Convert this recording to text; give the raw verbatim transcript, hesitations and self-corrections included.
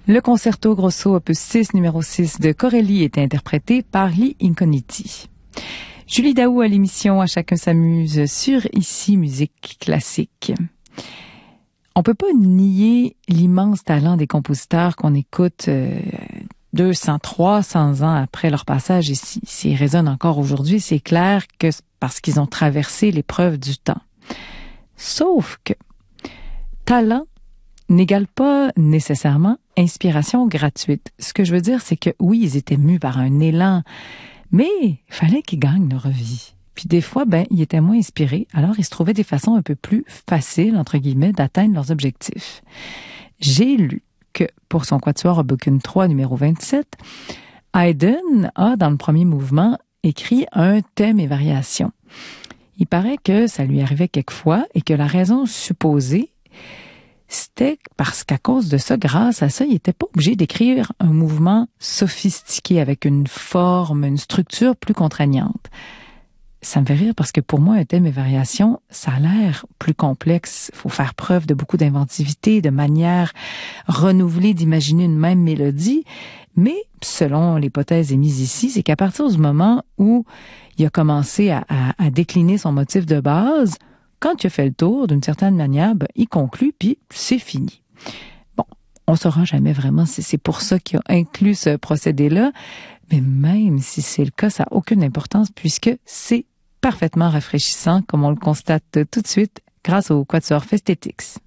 Le concerto grosso opus six numéro six de Corelli est interprété par Lee Incogniti. Julie Daou à l'émission À chacun s'amuse sur Ici Musique Classique. On peut pas nier l'immense talent des compositeurs qu'on écoute euh, deux cents, trois cents ans après leur passage ici. S'ils résonnent encore aujourd'hui, c'est clair que c'est parce qu'ils ont traversé l'épreuve du temps. Sauf que talent n'égale pas nécessairement inspiration gratuite. Ce que je veux dire, c'est que oui, ils étaient mus par un élan, mais il fallait qu'ils gagnent leur vie. Puis des fois, ben, ils étaient moins inspirés, alors ils se trouvaient des façons un peu plus faciles, entre guillemets, d'atteindre leurs objectifs. J'ai lu que pour son quatuor Opus trois numéro vingt-sept, Haydn a, dans le premier mouvement, écrit un thème et variation. Il paraît que ça lui arrivait quelquefois et que la raison supposée, c'était parce qu'à cause de ça, grâce à ça, il n'était pas obligé d'écrire un mouvement sophistiqué avec une forme, une structure plus contraignante. Ça me fait rire parce que pour moi, un thème et variation, ça a l'air plus complexe. Il faut faire preuve de beaucoup d'inventivité, de manière renouvelée d'imaginer une même mélodie. Mais selon l'hypothèse émise ici, c'est qu'à partir du moment où il a commencé à, à, à décliner son motif de base, quand il a fait le tour, d'une certaine manière, ben, il conclut, puis c'est fini. Bon, on ne saura jamais vraiment si c'est pour ça qu'il a inclus ce procédé-là, mais même si c'est le cas, ça n'a aucune importance puisque c'est parfaitement rafraîchissant, comme on le constate tout de suite grâce au Quatuor Festetix.